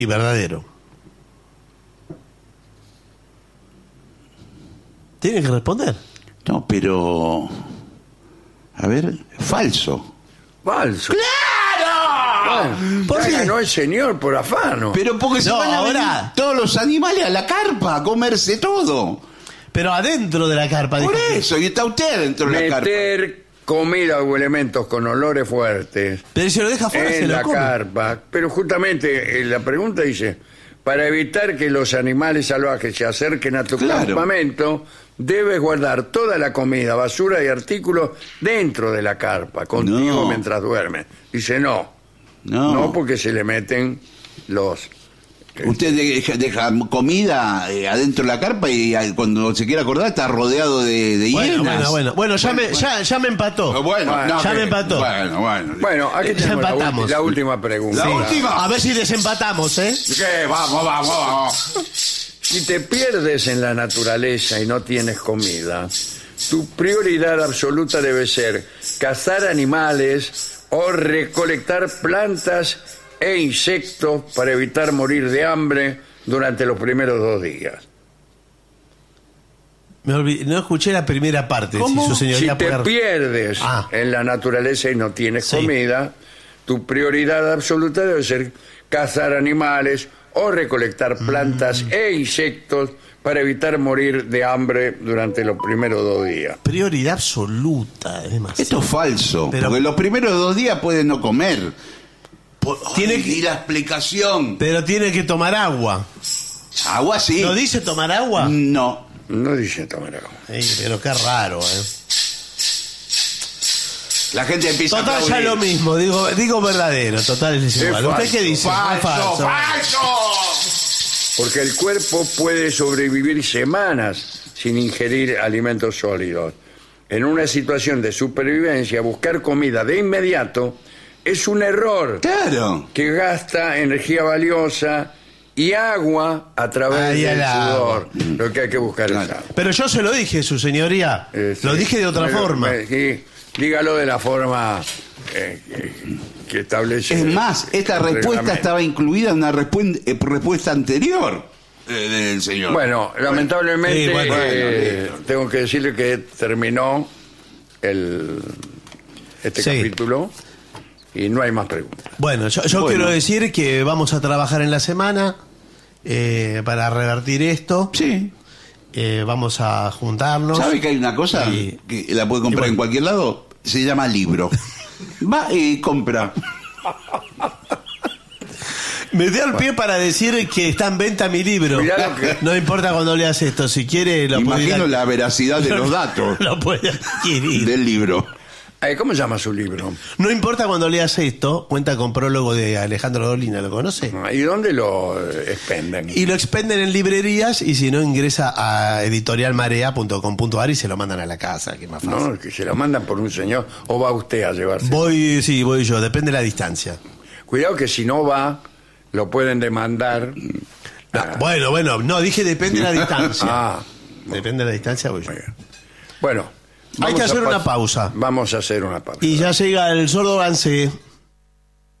y verdadero. Tiene que responder. No, pero... A ver, falso. Falso. ¡Claro! ¿Por qué? No el señor por afano. Pero porque se No, van a ahora- venir todos los animales a la carpa a comerse todo. Pero adentro de la carpa. Por dijo que- eso, y está usted dentro de la carpa. Meter comida o elementos con olores fuertes Pero si lo deja fuera, se en lo la come. carpa. Pero justamente la pregunta dice, para evitar que los animales salvajes se acerquen a tu Claro. campamento, debes guardar toda la comida, basura y artículos dentro de la carpa, contigo No. mientras duermes. Dice, no, No, porque se le meten los... usted deja comida adentro de la carpa y cuando se quiere acordar está rodeado de hienas. Bueno, ya me empató. Bueno, no, ya que- me empató. Bueno, aquí Ya tenemos empatamos. la última pregunta. La última. A ver si desempatamos, ¿eh? ¿Qué? Vamos. Si te pierdes en la naturaleza y no tienes comida, tu prioridad absoluta debe ser cazar animales o recolectar plantas e insectos para evitar morir de hambre durante los primeros 2 días. No escuché la primera parte. ¿Cómo? Si su Si señoría te puede- pierdes Ah. en la naturaleza y no tienes Sí. comida, tu prioridad absoluta debe ser cazar animales o recolectar plantas e insectos para evitar morir de hambre durante los primeros 2 días. Prioridad absoluta, es demasiado. Esto es falso, Pero- porque los primeros 2 días pueden no comer. Tiene Ay, que- y la explicación. Pero tiene que tomar agua. Agua sí. ¿No dice tomar agua? No. No dice tomar agua. Sí, pero qué raro, ¿eh? La gente empieza Total, a ya aplaudir. lo mismo. Digo verdadero. Total, es igual. ¿Usted falso. qué dice? ¡Falso! Porque el cuerpo puede sobrevivir semanas sin ingerir alimentos sólidos. En una situación de supervivencia, buscar comida de inmediato es un error Claro. que gasta energía valiosa y agua a través Ahí del el agua. sudor. Lo que hay que buscar es Claro. agua. Pero yo se lo dije, su señoría. Sí. Lo dije de otra Bueno, forma. sí, dígalo de la forma que establece. Es más, esta el respuesta reglamento. estaba incluida en una respuesta anterior del señor. Bueno, lamentablemente Sí, bueno. Listo. tengo que decirle que terminó este Sí. capítulo y no hay más preguntas. Bueno, yo Bueno. quiero decir que vamos a trabajar en la semana para revertir esto. Sí. Vamos a juntarnos. ¿Sabe que hay una cosa Y- que la puede comprar y bueno. en cualquier lado? Se llama libro. Va y compra. Me dio el pie para decir que está en venta mi libro. Cuidado que- No importa cuando leas esto, si quiere lo puede Imagino ir a- la veracidad de los datos Lo puede adquirir. del libro. ¿Cómo se llama su libro? No importa cuando leas esto, cuenta con prólogo de Alejandro Dolina, ¿lo conoce? ¿Y dónde lo expenden? Y lo expenden en librerías y si no ingresa a editorialmarea.com.ar y se lo mandan a la casa, que es más fácil. ¿No? Que se lo mandan por un señor o va usted a llevarse. Voy yo, depende de la distancia. Cuidado que si no va, lo pueden demandar. Bueno, no, dije depende de la distancia. Ah, Depende de la distancia, voy yo. bueno. Hay vamos que hacer a una pausa. Vamos a hacer una pausa. Y ya llega el sordo Gansé.